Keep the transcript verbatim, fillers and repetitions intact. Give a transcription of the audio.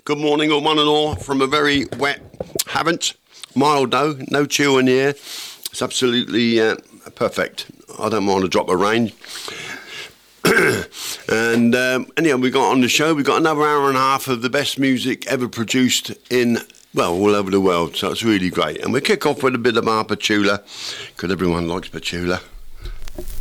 Good morning, all one and all, from a very wet Havant. Mild though, no chill in the air. It's absolutely uh, perfect. I don't mind a drop of rain. and um, anyhow, we got on the show, we got another hour and a half of the best music ever produced in, well, all over the world. So it's really great. And we kick off with a bit of our Petula, because everyone likes Petula.